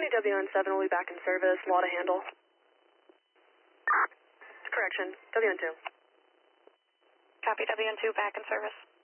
Copy, WN7 will be back in service. Law to handle. Correction, WN2. Copy, WN2 back in service.